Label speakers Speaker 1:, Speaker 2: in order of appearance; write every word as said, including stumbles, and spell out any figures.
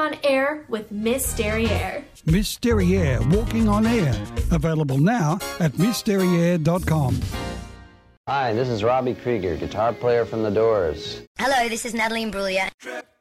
Speaker 1: on Air with Miss Derriere.
Speaker 2: Miss Derriere, Walking on Air. Available now at miss derriere dot com.
Speaker 3: Hi, this is Robbie Krieger, guitar player from The Doors.
Speaker 4: Hello, this is Natalie Imbruglia.